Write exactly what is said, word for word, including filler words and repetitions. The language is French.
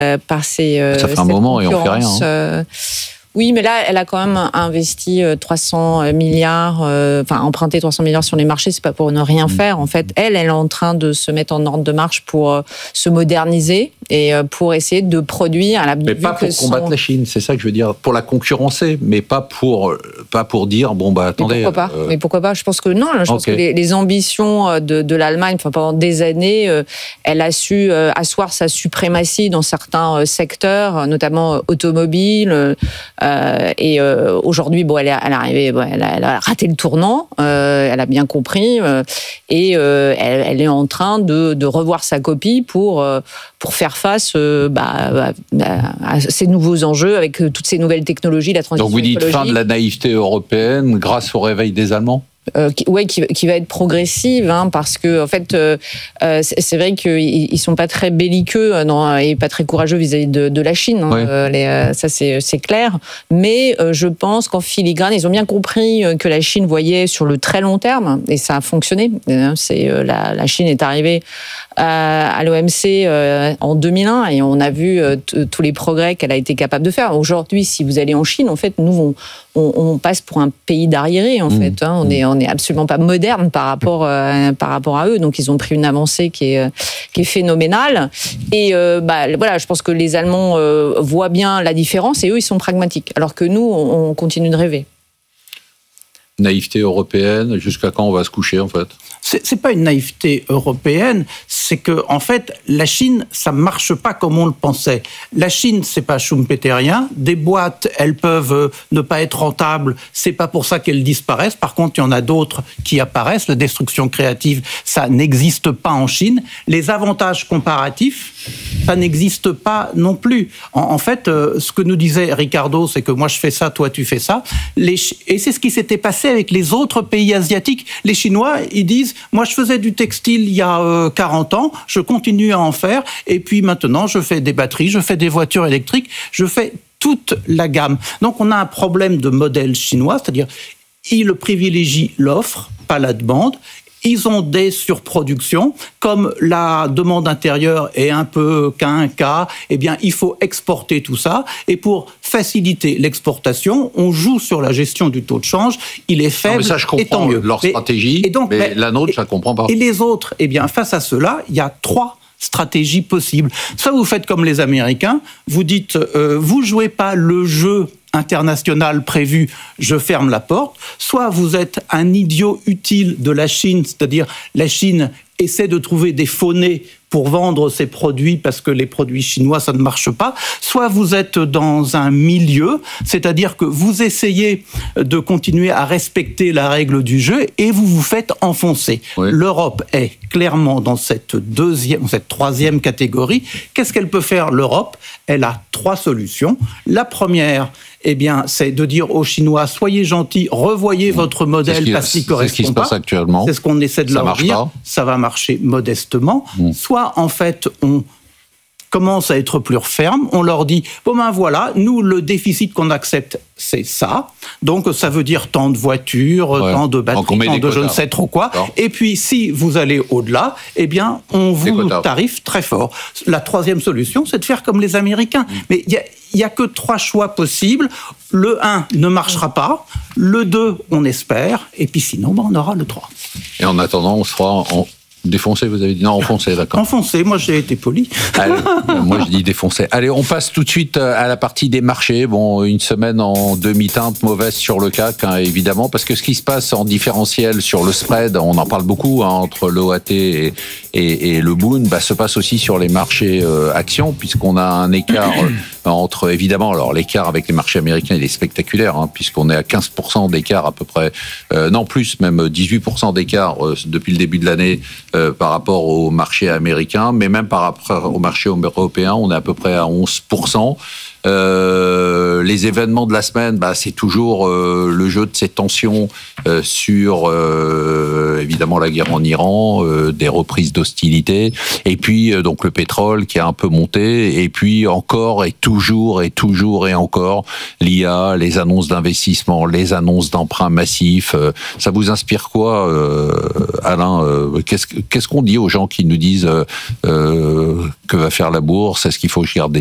euh, par ces. Euh, ça fait un moment et on fait rien. Hein. Euh, Oui, mais là, elle a quand même investi trois cents milliards, euh, enfin emprunté trois cents milliards sur les marchés. C'est pas pour ne rien faire. En fait, elle, elle est en train de se mettre en ordre de marche pour euh, se moderniser et euh, pour essayer de produire. La, mais pas pour combattre son... la Chine, c'est ça que je veux dire, pour la concurrencer, mais pas pour pas pour dire bon bah attendez. Mais pourquoi pas euh... Mais pourquoi pas Je pense que non. Je pense okay. que les, les ambitions de, de l'Allemagne, enfin pendant des années, euh, elle a su euh, asseoir sa suprématie dans certains euh, secteurs, notamment euh, automobiles. Euh, Euh, et euh, aujourd'hui, bon, elle est, elle est arrivée, bon, elle, a, elle a raté le tournant, euh, elle a bien compris, euh, et euh, elle, elle est en train de, de revoir sa copie pour euh, pour faire face euh, bah, à, à ces nouveaux enjeux avec toutes ces nouvelles technologies, la transition écologique. Donc vous dites fin de la naïveté européenne grâce au réveil des Allemands ? Euh, qui, ouais, qui, qui va être progressive, hein, parce que en fait, euh, c'est, c'est vrai qu'ils ils sont pas très belliqueux non, et pas très courageux vis-à-vis de, de la Chine. Hein, ouais. euh, les, euh, ça c'est, c'est clair. Mais euh, je pense qu'en filigrane, ils ont bien compris que la Chine voyait sur le très long terme, et ça a fonctionné. C'est euh, la, la Chine est arrivée à, à l'O M C euh, en deux mille un et on a vu euh, t- tous les progrès qu'elle a été capable de faire. Aujourd'hui, si vous allez en Chine, en fait, nous on, on, on passe pour un pays d'arriérés. En mmh. fait, hein, on est on n'est absolument pas moderne par rapport euh, par rapport à eux. Donc ils ont pris une avancée qui est qui est phénoménale. Et euh, bah voilà, je pense que les Allemands euh, voient bien la différence et eux ils sont pragmatiques. Alors que nous on, on continue de rêver. Naïveté européenne, jusqu'à quand on va se coucher en fait ? C'est, c'est pas une naïveté européenne, c'est que en fait la Chine ça marche pas comme on le pensait. La Chine c'est pas schumpeterien, des boîtes elles peuvent ne pas être rentables, c'est pas pour ça qu'elles disparaissent. Par contre il y en a d'autres qui apparaissent. La destruction créative ça n'existe pas en Chine. Les avantages comparatifs ça n'existe pas non plus. En, en fait euh, ce que nous disait Ricardo c'est que moi je fais ça, toi tu fais ça. Les, et c'est ce qui s'était passé avec les autres pays asiatiques. Les Chinois ils disent moi, je faisais du textile il y a euh, quarante ans, je continue à en faire, et puis maintenant, je fais des batteries, je fais des voitures électriques, je fais toute la gamme. Donc, on a un problème de modèle chinois, c'est-à-dire, ils privilégient l'offre, pas la demande. Ils ont des surproductions, comme la demande intérieure est un peu qu'un cas, eh bien, il faut exporter tout ça. Et pour faciliter l'exportation, on joue sur la gestion du taux de change. Il est faible, non, mais ça, je comprends et tant mieux. Leur stratégie, et donc, mais, mais la nôtre, je ne comprends pas. Et les autres, eh bien, face à cela, il y a trois stratégies possibles. Soit vous faites comme les Américains, vous dites, euh, vous jouez pas le jeu international prévu, je ferme la porte. Soit vous êtes un idiot utile de la Chine, c'est-à-dire la Chine essaie de trouver des faux-nez pour vendre ses produits parce que les produits chinois, ça ne marche pas. Soit vous êtes dans un milieu, c'est-à-dire que vous essayez de continuer à respecter la règle du jeu et vous vous faites enfoncer. Oui. L'Europe est clairement dans cette deuxième, cette troisième catégorie. Qu'est-ce qu'elle peut faire, l'Europe ? Elle a trois solutions. La première, eh bien, c'est de dire aux Chinois, soyez gentils, revoyez votre modèle qui, parce qu'il ne correspond pas. C'est ce qui se passe actuellement. C'est ce qu'on essaie de ça leur dire. Pas. Ça va marcher modestement. Mmh. Soit, en fait, on commence à être plus ferme, on leur dit, bon ben voilà, nous, le déficit qu'on accepte, c'est ça. Donc, ça veut dire tant de voitures, ouais. tant de batteries, tant de quotas. Je ne sais trop quoi. Non. Et puis, si vous allez au-delà, eh bien, on vous tarife très fort. La troisième solution, c'est de faire comme les Américains. Mmh. Mais il y a Il n'y a que trois choix possibles. Le un ne marchera pas. Le deux, on espère. Et puis sinon, ben, on aura le trois. Et en attendant, on sera en défoncé, vous avez dit. Non, enfoncé, d'accord. Enfoncé, moi j'ai été poli. Allez, moi je dis défoncé. Allez, on passe tout de suite à la partie des marchés. Bon, une semaine en demi-teinte, mauvaise sur le C A C, hein, évidemment, parce que ce qui se passe en différentiel sur le spread, on en parle beaucoup, hein, entre l'O A T et, et, et le Bund, bah, se passe aussi sur les marchés euh, actions, puisqu'on a un écart euh, entre, évidemment, alors l'écart avec les marchés américains, il est spectaculaire, hein, puisqu'on est à quinze pour cent d'écart à peu près, euh, non plus, même dix-huit pour cent d'écart euh, depuis le début de l'année, Euh, par rapport au marché américain, mais même par rapport au marché européen, on est à peu près à onze pour cent. Euh, les événements de la semaine, bah, c'est toujours euh, le jeu de ces tensions euh, sur euh, évidemment la guerre en Iran, euh, des reprises d'hostilité, et puis euh, donc le pétrole qui a un peu monté, et puis encore et toujours et toujours et encore l'I A, les annonces d'investissement, les annonces d'emprunts massifs. Euh, ça vous inspire quoi, euh, Alain ? euh, qu'est-ce, qu'est-ce qu'on dit aux gens qui nous disent euh, euh, que va faire la bourse ? Est-ce qu'il faut que je garde des actions ?